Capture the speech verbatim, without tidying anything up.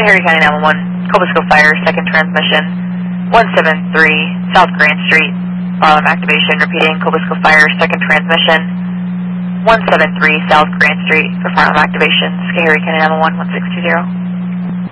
Schoharie County nine one one, Cobusco Fire, second transmission, one seven three South Grant Street, fire alarm activation, repeating, Cobusco Fire, second transmission, one seven three South Grant Street for fire alarm activation, Schoharie County nine one one, one six two zero.